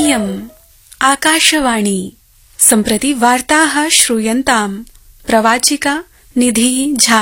इयम् आकाशवाणी सम्प्रति वार्ताः श्रूयन्ताम् प्रवाचिका निधि झा।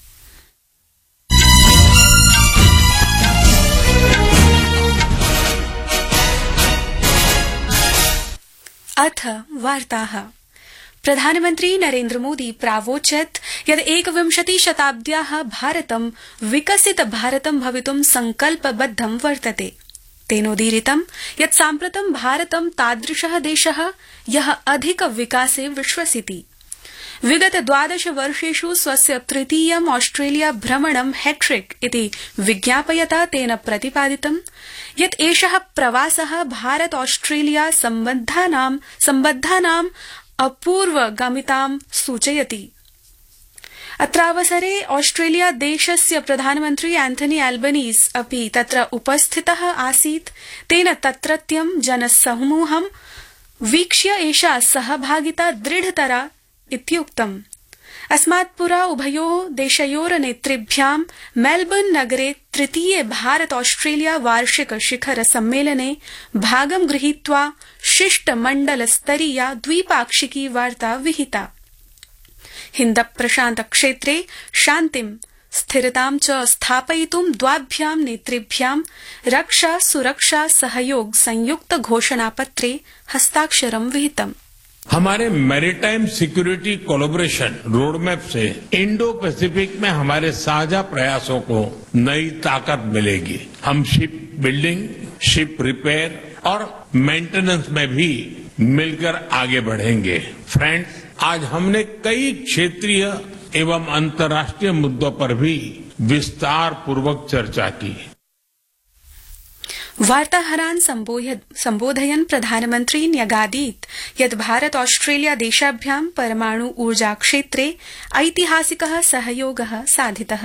अथ वार्ताः। प्रधानमन्त्री नरेन्द्र मोदी प्रावोचत् यत् 21 शताब्द्याः भारतं विकसित भारतं भवितुं संकल्पबद्धं वर्तते। तेनोदीरितं यत् साम्प्रतं भारतं तादृशः देशः यः अधिक विकासे विश्वसिति। विगत 12 वर्षेषु स्वस्य तृतीयम् ऑस्ट्रेलिया भ्रमणं हैट्रिक इति विज्ञापयता तेन प्रतिपादितं यत् एषः प्रवासः भारत ऑस्ट्रेलिया सम्बद्धानाम् अपूर्वगामितां सूचयति। अत्रावसरे ऑस्ट्रेलिया देशस्य प्रधानमन्त्री एंथनी एल्बनीज़ अपि तत्र उपस्थितः आसीत्। तेन तत्रत्यं जनसमूहं वीक्ष्य एषा सहभागिता दृढतरा इत्युक्तम्। अस्मात् पुरा उभयोः देशयोः नेतृभ्यां मेलबर्न नगरे तृतीये भारत ऑस्ट्रेलिया वार्षिक शिखर सम्मेलने भागं गृहीत्वा शिष्टमण्डलस्तरीया द्विपाक्षिकी वार्ता विहिता। हिन्द प्रशान्त क्षेत्रे शान्तिं स्थिरतां च स्थापयितुं द्वाभ्यां नेतृभ्यां रक्षा सुरक्षा सहयोग संयुक्त घोषणापत्रे हस्ताक्षरं विहितम्। हमारे मैरीटाइम सिक्योरिटी कोलैबोरेशन रोडमैप से इंडो पैसिफिक में हमारे साझा प्रयासों को नई ताकत मिलेगी। हम शिप बिल्डिंग, शिप रिपेयर और मेंटेनेंस में भी मिलकर आगे बढ़ेंगे। फ्रेंड्स, आज हमने कई क्षेत्रीय एवं अंतर्राष्ट्रीय मुद्दों पर भी विस्तार पूर्वक चर्चा की। वार्ताहरान् सम्बोधयन् प्रधानमन्त्री न्यगादीत् यत् भारत ऑस्ट्रेलिया देशाभ्यां परमाणु ऊर्जा क्षेत्रे ऐतिहासिकः सहयोगः साधितः।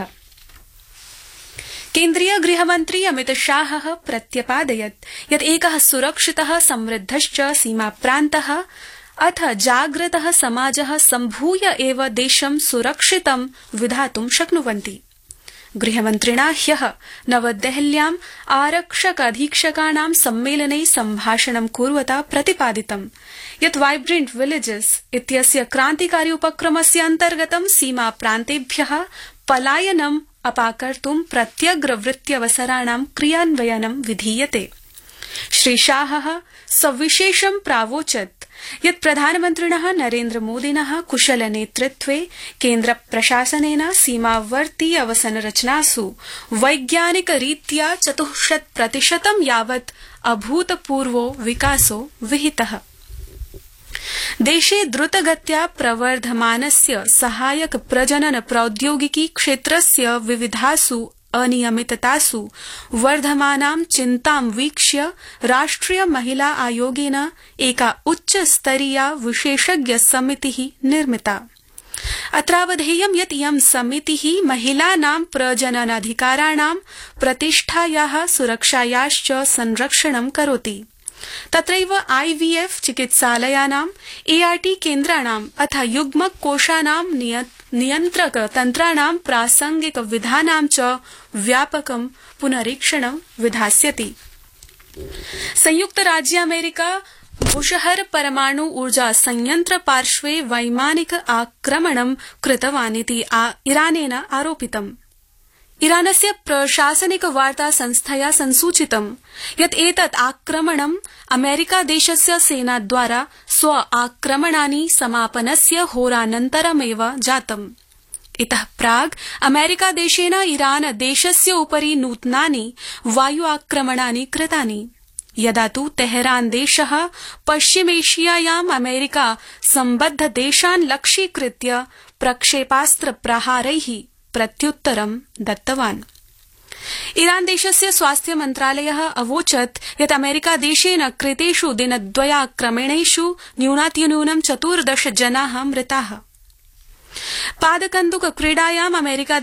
केन्द्रीय गृहमन्त्री अमित शाहः प्रत्यपादयत् यत् एकः सुरक्षितः समृद्धश्च सीमाप्रान्तः अथ जागृतः समाजः सम्भूय एव देशं सुरक्षितं विधातुं शक्नुवन्ति। गृहमन्त्रिणा ह्यः नवदेहल्याम् आरक्षक अधीक्षकाणां सम्मेलने सम्भाषणं कुर्वता प्रतिपादितं यत् वाइब्रेंट विलेजेस इत्यस्य क्रान्तिकारी उपक्रमस्य अन्तर्गतं सीमा प्रान्तेभ्यः पलायनम् अपाकर्तुं प्रत्यग्रवृत्त्यवसराणां क्रियान्वयनं विधीयते। श्री शाहः सविशेषं प्रावोचत् यत् प्रधानमन्त्रिणः नरेन्द्र मोदिनः कुशल नेतृत्वे केन्द्र प्रशासनेन सीमावर्ती अवसंरचनासु वैज्ञानिक रीत्या 40% यावत् अभूतपूर्वो विकासो विहितः। देशे द्रुतगत्या प्रवर्धमानस्य सहायक प्रजनन प्रौद्योगिकी क्षेत्रस्य विविधासु अनियमिततासु वर्धमानां चिन्तां वीक्ष्य राष्ट्रिय महिला आयोगेन एका उच्चस्तरीया विशेषज्ञ समितिः निर्मिता। अत्रावधेयं यत् इयं समितिः महिलानां प्रजननाधिकाराणां प्रतिष्ठायाः सुरक्षायाश्च संरक्षणं करोति। तत्रैव IVF चिकित्सालयानां ART केन्द्राणाम् अथ युग्मक कोशानां नियन्त्रक तन्त्राणां प्रासंगिक विधानां च व्यापकं पुनरीक्षणं विधास्यति। संयुक्त राज्य अमेरिका बुशहर परमाणु ऊर्जा संयंत्र पार्श्वे वैमानिक आक्रमणं कृतवानिति इरानेन आरोपितम्। इरानस्य प्रशासनिक वार्ता संस्थया संसूचितं यत् एतत् आक्रमणं अमेरिका देशस्य सेनाद्वारा स्व आक्रमणानि समापनस्य होरानन्तरमेव जातम्। इतः प्राग् अमेरिका देशेन इरान देशस्य उपरि नूतनानि वायु आक्रमणानि कृतानि। यदा तु तेहरान देशः पश्चिमेशियायाम् अमेरिका सम्बद्ध देशान् लक्ष्यीकृत्य प्रक्षेपास्त्र प्रहारैः प्रत्युत्तरं दत्तवान्। ईरान देशस्य स्वास्थ्य मन्त्रालयः अवोचत् यत् अमेरिका देशेन कृतेषु दिनद्वयाक्रमणेषु न्यूनातिन्यूनं 14 जनाः मृताः। पादकन्दुक क्रीडायाम् अमेरिका